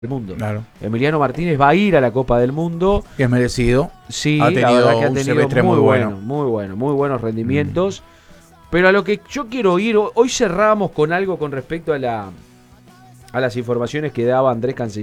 del Mundo. Claro. Emiliano Martínez va a ir a la Copa del Mundo. Que es merecido. Sí, Ha la tenido verdad que ha un tenido semestre muy muy bueno, bueno. muy buenos rendimientos. Pero a lo que yo quiero ir, hoy cerramos con algo con respecto a las informaciones que daba Andrés Canciller.